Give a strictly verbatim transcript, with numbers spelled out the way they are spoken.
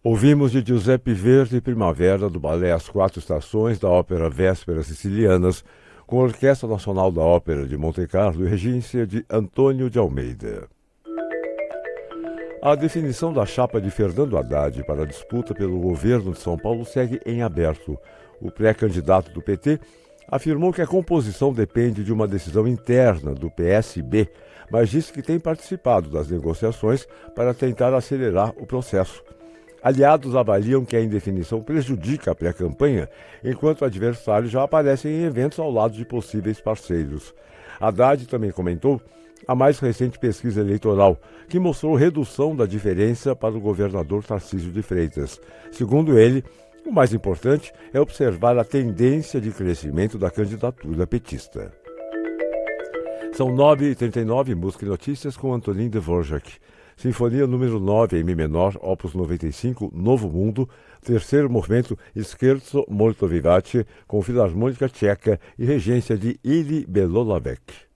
Ouvimos de Giuseppe Verdi Primavera, do balé As Quatro Estações, da ópera Vésperas Sicilianas, com a Orquestra Nacional da Ópera de Monte Carlo e regência de Antônio de Almeida. A definição da chapa de Fernando Haddad para a disputa pelo governo de São Paulo segue em aberto. O pré-candidato do P T afirmou que a composição depende de uma decisão interna do P S B, mas disse que tem participado das negociações para tentar acelerar o processo. Aliados avaliam que a indefinição prejudica a pré-campanha, enquanto adversários já aparecem em eventos ao lado de possíveis parceiros. Haddad também comentou a mais recente pesquisa eleitoral, que mostrou redução da diferença para o governador Tarcísio de Freitas. Segundo ele, o mais importante é observar a tendência de crescimento da candidatura petista. São nove e trinta e nove, música e notícias com Antonin Dvorak. Sinfonia número nove em Mi menor, opus noventa e cinco, Novo Mundo, terceiro movimento Scherzo molto vivace, com Filarmônica Tcheca e regência de Ili Belolavec.